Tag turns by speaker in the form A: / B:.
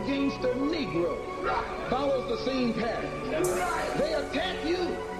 A: against a Negro follows the same pattern. They attack you